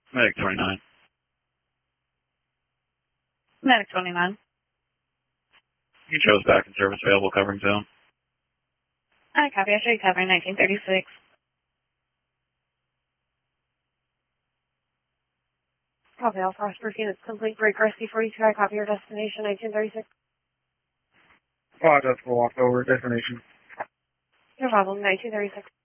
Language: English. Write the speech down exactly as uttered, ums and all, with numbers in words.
Medic twenty-nine. Medic twenty-nine. You chose back in service available covering zone. I copy. I show you covering nineteen thirty-six. Copy. All Frostburg units complete. Break rescue forty-two. I copy your destination nineteen thirty-six. Five, that's for walked over. Destination. No problem. nineteen thirty-six.